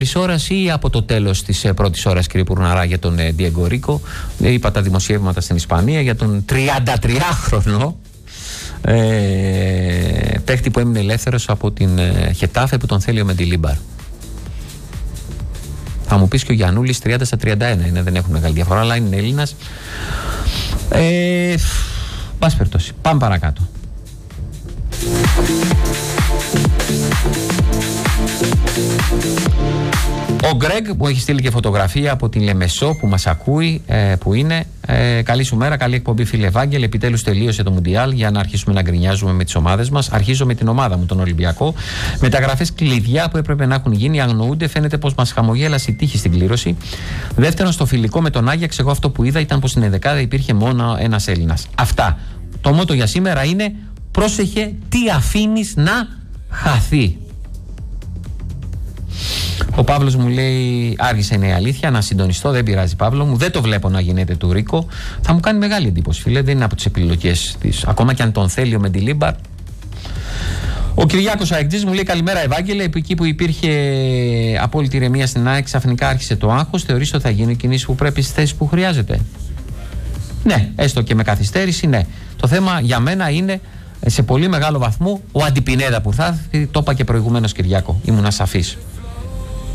της ώρας ή από το τέλος της πρώτης ώρας, κύριε Πουρναρά, για τον Ντιέγκο Ρίκο? Είπα τα δημοσιεύματα στην Ισπανία για τον 33χρονο παίχτη που έμεινε ελεύθερος από την Χετάφε, που τον θέλει ο Μεντιλίμπαρ. Θα μου πεις και ο Γιαννούλης 30-31 είναι, δεν έχουν μεγάλη διαφορά, αλλά είναι Έλληνας. Πάση περιπτώσει, πάμε παρακάτω. Ο Γκρέγκ που έχει στείλει και φωτογραφία από την Λεμεσό που μας ακούει, που είναι καλή σου μέρα, καλή εκπομπή φίλε Ευάγγελε. Επιτέλους τελείωσε το Μουντιάλ, για να αρχίσουμε να γκρινιάζουμε με τις ομάδες μας. Αρχίζω με την ομάδα μου, τον Ολυμπιακό. Μεταγραφές κλειδιά που έπρεπε να έχουν γίνει αγνοούνται. Φαίνεται πως μας χαμογέλασε η τύχη στην κλήρωση. Δεύτερον, στο φιλικό με τον Άγιαξ, εγώ αυτό που είδα ήταν πως στην ενδεκάδα υπήρχε μόνο ένας Έλληνας. Αυτά. Το μότο για σήμερα είναι πρόσεχε τι αφήνεις να χαθεί. Ο Παύλος μου λέει: άργησε είναι η αλήθεια, να συντονιστώ. Δεν πειράζει, Παύλο μου. Δεν το βλέπω να γίνεται του Ρίκο. Θα μου κάνει μεγάλη εντύπωση, φίλε. Δεν είναι από τις επιλογές της. Ακόμα και αν τον θέλει ο Μεντιλίμπαρ. Ο Κυριάκος Αεκτζής μου λέει: καλημέρα, Ευάγγελε. Εκεί που υπήρχε απόλυτη ηρεμία στην ΑΕΚ, ξαφνικά άρχισε το άγχος. Θεωρείς ότι θα γίνει κινήσεις που πρέπει στις θέσεις που χρειάζεται? Ναι, έστω και με καθυστέρηση, ναι. Το θέμα για μένα είναι σε πολύ μεγάλο βαθμό ο Αντιπινέδα που θα έρθει. Το είπα και προηγουμένως, Κυριάκο. Ήμουν ασαφής.